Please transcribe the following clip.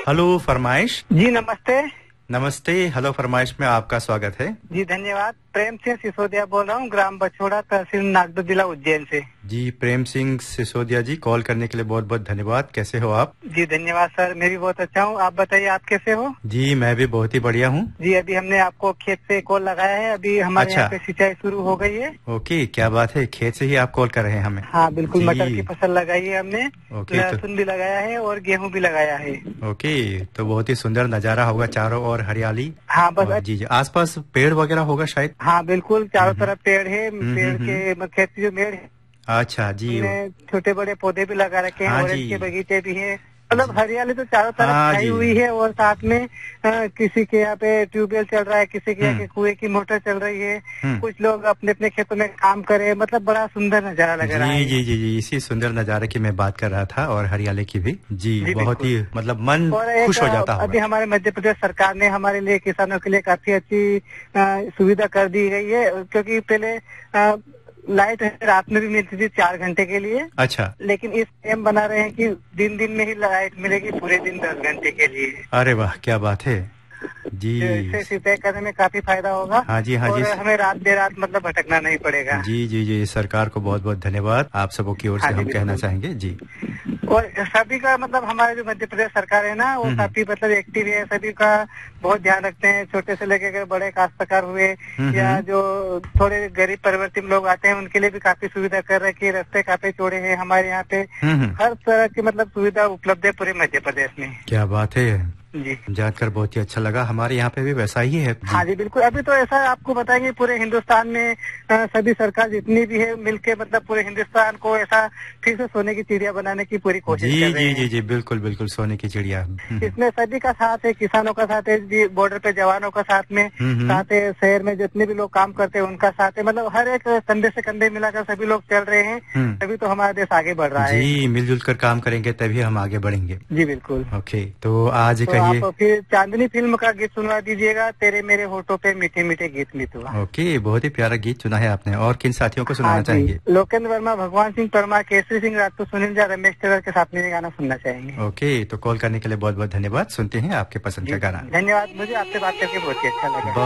Hello फरमाइश। जी नमस्ते। नमस्ते, हेलो फरमाइश में आपका स्वागत है। जी धन्यवाद। प्रेम सिंह सिसोदिया बोल रहा हूँ, ग्राम बछोड़ा, तहसील नागदा, जिला उज्जैन से। जी प्रेम सिंह सिसोदिया जी, कॉल करने के लिए बहुत बहुत धन्यवाद। कैसे हो आप? जी धन्यवाद सर, मैं भी बहुत अच्छा हूँ। आप बताइए, आप कैसे हो? जी मैं भी बहुत ही बढ़िया हूँ। जी अभी हमने आपको खेत से कॉल लगाया है, अभी हमारे अच्छा। यहाँ पे सिंचाई शुरू हो गई है। ओके, क्या बात है, खेत से ही आप कॉल कर रहे हैं हमें? हाँ बिल्कुल, जी। मटर की फसल लगाई है हमने, ओके लहसुन भी लगाया है और गेहूँ भी लगाया है। ओके, तो बहुत ही सुंदर नजारा होगा, चारों ओर हरियाली। हाँ बस। और जी आसपास पेड़ वगैरह होगा शायद। हाँ बिल्कुल, चारों तरफ पेड़ है। पेड़ के खेत की जो मेड़ है, अच्छा जी। हमने छोटे बड़े पौधे भी लगा रखे हैं, हाँ ऑरेंज जी। के बगीचे भी हैं। मतलब हरियाली तो चारों तरफ हाँ छाई जी। हुई है। और साथ में किसी के यहाँ पे ट्यूबवेल चल रहा है, किसी के यहाँ कुएं की मोटर चल रही है। कुछ लोग अपने अपने खेतों में काम करे, मतलब बड़ा सुंदर नजारा लग रहा है। जी जी जी, इसी सुंदर नजारे की मैं बात कर रहा था, और हरियाली की भी। जी बहुत ही मतलब मन खुश हो जाता होगा। अभी हमारे मध्य प्रदेश सरकार ने हमारे लिए, किसानों के लिए काफी अच्छी सुविधा कर दी गई है। क्योंकि पहले लाइट रात में भी मिलती थी 4 घंटे के लिए। अच्छा। लेकिन इस टाइम बना रहे हैं कि दिन में ही लाइट मिलेगी, पूरे दिन 10 घंटे के लिए। अरे वाह, क्या बात है जी। इससे सिंचाई करने में काफी फायदा होगा। हाँ जी हाँ और जी। हमें रात बेरात मतलब भटकना नहीं पड़ेगा। जी जी जी, सरकार को बहुत बहुत धन्यवाद आप सबों की ओर से हम कहना चाहेंगे जी। और सभी का मतलब हमारे जो मध्य प्रदेश सरकार है ना, वो काफी मतलब एक्टिव है, सभी का बहुत ध्यान रखते हैं। छोटे से लेकर बड़े काश्तकार हुए या जो थोड़े गरीब परिवर्तित लोग आते हैं, उनके लिए भी काफी सुविधा कर रखी है। रास्ते काफी चौड़े हैं हमारे यहाँ पे। हर तरह की मतलब सुविधा उपलब्ध है पूरे मध्य प्रदेश में। क्या बात है जी, जानकर बहुत ही अच्छा लगा। हमारे यहाँ पे भी वैसा ही है जी। हाँ जी बिल्कुल। अभी तो ऐसा आपको बताएंगे, पूरे हिंदुस्तान में सभी सरकार जितनी भी है मिलके मतलब पूरे हिंदुस्तान को ऐसा फिर से सोने की चिड़िया बनाने की पूरी कोशिश कर रहे हैं। जी जी जी, बिल्कुल बिल्कुल, सोने की चिड़िया। इसमें सभी का साथ है, किसानों का साथ है, बॉर्डर पे जवानों का साथ में साथ है, शहर में जितने भी लोग काम करते हैं उनका साथ है। मतलब हर एक कंधे से कंधे मिलाकर सभी लोग चल रहे हैं, तभी तो हमारा देश आगे बढ़ रहा है। जी मिलजुल कर काम करेंगे तभी हम आगे बढ़ेंगे। जी बिल्कुल। ओके, तो आज कहिए। आप फिर चांदनी फिल्म का गीत सुनवा दीजिएगा, तेरे मेरे होठों पे मीठे मीठे गीत मितवा। ओके, बहुत ही प्यारा गीत चुना है आपने। और किन साथियों को सुनाना चाहेंगे? लोकेंद्र वर्मा, भगवान सिंह परमार, केसरी सिंह राजपूत, सुनील झा, रमेश टेलर के साथ में ये गाना सुनना चाहेंगे। ओके, तो कॉल करने के लिए बहुत बहुत धन्यवाद। सुनते हैं आपके पसंद का गाना। धन्यवाद, मुझे आपसे बात करके बहुत ही अच्छा लगा।